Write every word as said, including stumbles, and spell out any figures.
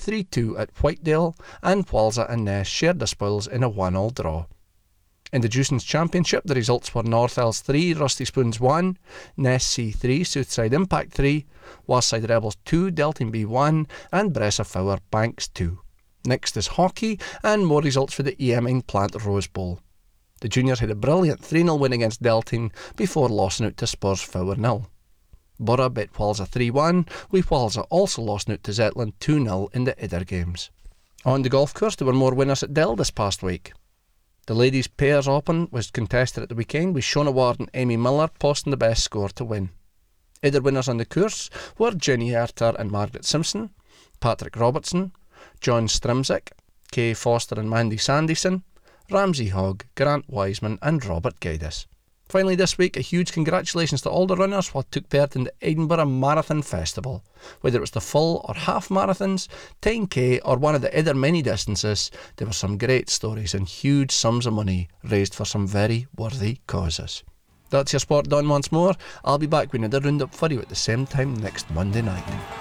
three two at Whitedale, and Walser and Ness shared the spoils in a one all draw. In the Dewsons Championship, the results were North Ells three, Rusty Spoons one, Ness C three, Southside Impact three, Westside Rebels two, Deltonby one, and Bressa Fowler Banks two. Next is hockey, and more results for the Eaming Plant Rose Bowl. The juniors had a brilliant three nil win against Delton before losing out to Spurs Fowler nil. Borough beat Walser three one, with Walser also losing out to Zetland two nil in the Idder games. On the golf course, there were more winners at Dell this past week. The Ladies' Pairs Open was contested at the weekend, with Shona Ward and Amy Miller posting the best score to win. Other winners on the course were Jenny Erter and Margaret Simpson, Patrick Robertson, John Strimzik, Kay Foster and Mandy Sandison, Ramsey Hogg, Grant Wiseman and Robert Gaidis. Finally this week, a huge congratulations to all the runners who took part in the Edinburgh Marathon Festival. Whether it was the full or half marathons, ten K or one of the other many distances, there were some great stories and huge sums of money raised for some very worthy causes. That's your sport done once more. I'll be back with another roundup for you at the same time next Monday night.